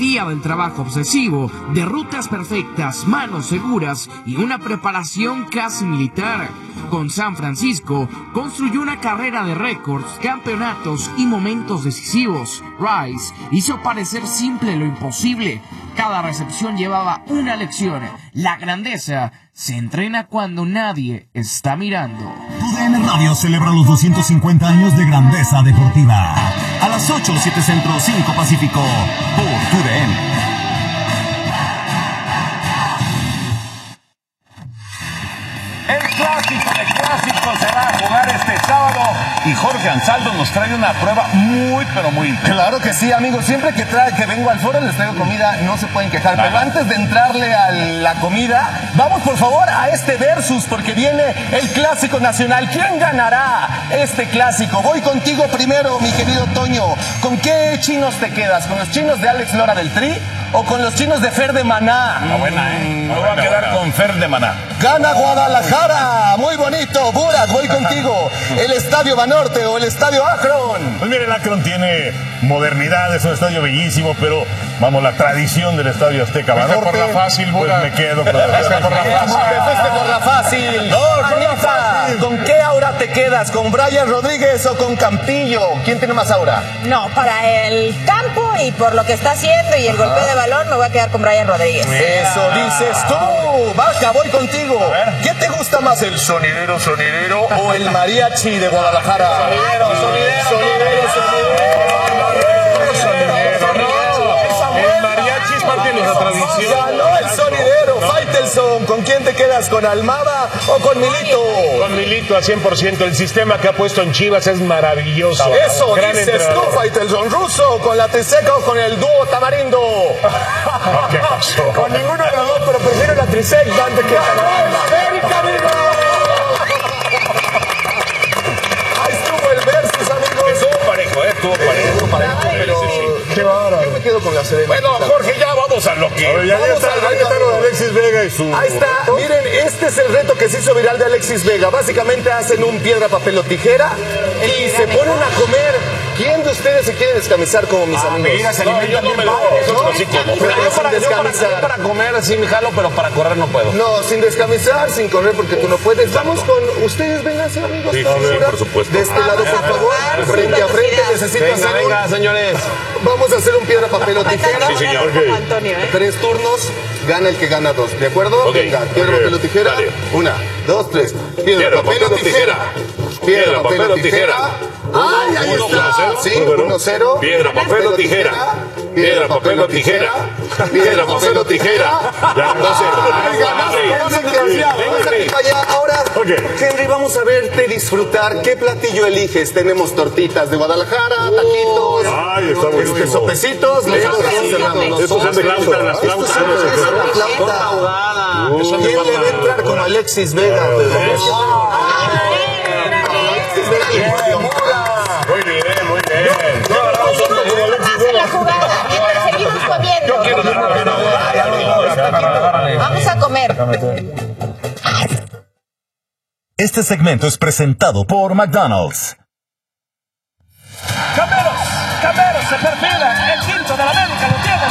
día del trabajo obsesivo, de rutas perfectas, manos seguras y una preparación casi militar. Con San Francisco, construyó una carrera de récords, campeonatos y momentos decisivos. Rice hizo parecer simple lo imposible. Cada recepción llevaba una lección. La grandeza se entrena cuando nadie está mirando. TUDN Radio celebra los 250 años de grandeza deportiva. A las 8, 7 Centro, 5 Pacífico, por TUDN. El clásico se va a jugar este sábado y Jorge Ansaldo nos trae una prueba muy, pero muy interesante. Claro que sí, amigos. Siempre que vengo al foro les traigo comida, no se pueden quejar. Pero antes de entrarle a la comida, vamos por favor a este versus, porque viene el clásico nacional. ¿Quién ganará este clásico? Voy contigo primero, mi querido Toño. ¿Con qué chinos te quedas? ¿Con los chinos de Alex Lora del Tri o con los chinos de Fer de Maná? Buena, ¿eh? Me voy a quedar con Fer de Maná. Gana Guadalajara. Muy bonito. Burak, voy contigo. ¿El Estadio Banorte o el Estadio Akron? Pues mire, el Akron tiene modernidad, es un estadio bellísimo, pero vamos, la tradición del Estadio Azteca Banorte. Por la fácil, pues me quedo con la fácil. ¿Con qué aura te quedas? ¿Con Brian Rodríguez o con Campillo? ¿Quién tiene más aura? No, para el campo y por lo que está haciendo y el golpeo de balón me voy a quedar con Brian Rodríguez. Eso dices tú. Vaca, voy contigo. ¿Qué te gusta más, el sonidero o el mariachi de Guadalajara? El mariachi es parte de nuestra tradición. Ganó el sonidero. Faitelson, ¿con quién te quedas? ¿Con Almada o con Milito? Con Milito al 100%. El sistema que ha puesto en Chivas es maravilloso. Eso dices tú, Faitelson. Russo, ¿con la Triseca o con el dúo Tamarindo? ¿Qué pasó? Con ninguno de los dos, pero prefiero la Triseca antes que América, amigo. Ahí estuvo el versus, amigos. Estuvo parejo, estuvo parejo. Pero qué bárbaro. Yo me quedo con la Serena. Bueno, Jorge, ya vamos a lo que... Ya está lo de Alexis Vega y su... Ahí está, miren, este es el reto que se hizo viral de Alexis Vega. Básicamente hacen un piedra, papel o tijera y se ponen a comer. ¿Quién de ustedes se quiere descamisar como mis amigos? Mira, se alimentan bien padre. Eso sí como. Yo para comer sí me jalo, pero para correr no puedo. No, sin descamisar, sin correr, porque tú no puedes. Vamos con ustedes, vénganse, amigos. Sí, por supuesto. De este lado, por favor, frente a frente, necesito hacer venga, señores. Vamos a hacer un piedra, papel o tijera. Sí, señor. 3 turnos, gana el que gana 2, ¿de acuerdo? Okay. Venga, piedra, papel o tijera. Dale. 1, 2, 3. Piedra, papel o tijera. Piedra, papel o tijera. ¡Ay, ahí está! Sí, 1-0. Piedra, papel o tijera. Piedra, papel o tijera. Piedra, papel o tijera. Ya, Ahora, Henry, vamos a verte disfrutar. ¿Qué platillo eliges? Tenemos tortitas de Guadalajara, taquitos. Ay, está buenísimo. Sopecitos. Estos son de flauta, las flautas. ¿Quién le va a entrar con Alexis Vega? Muy bien. La jugada, mientras seguimos comiendo. Vamos a comer. Este segmento es presentado por McDonald's. Cameros, se perfila. El quinto de la América lo tiene.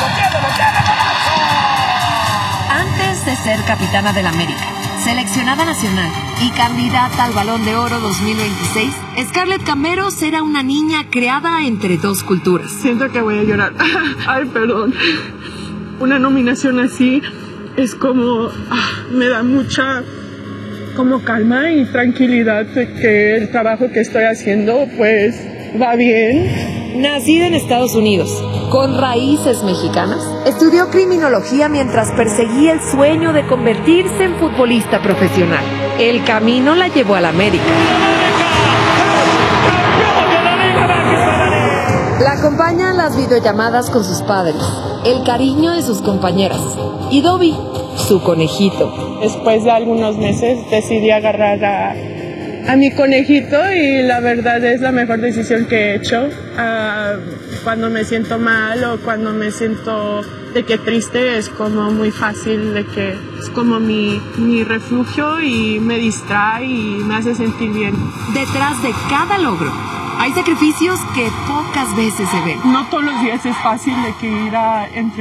Antes de ser capitana del América, seleccionada nacional y candidata al Balón de Oro 2026, Scarlett Cameros era una niña creada entre dos culturas. Siento que voy a llorar. Ay, perdón. Una nominación así es como... me da mucha como calma y tranquilidad de que el trabajo que estoy haciendo pues va bien. Nacida en Estados Unidos, con raíces mexicanas, estudió criminología mientras perseguía el sueño de convertirse en futbolista profesional. El camino la llevó a la América. La acompañan las videollamadas con sus padres, el cariño de sus compañeras y Dobby, su conejito. Después de algunos meses decidí agarrar a mi conejito y la verdad es la mejor decisión que he hecho. Cuando me siento mal o cuando me siento de que triste, es como muy fácil, de que es como mi refugio y me distrae y me hace sentir bien. Detrás de cada logro hay sacrificios que pocas veces se ven. No todos los días es fácil de que ir a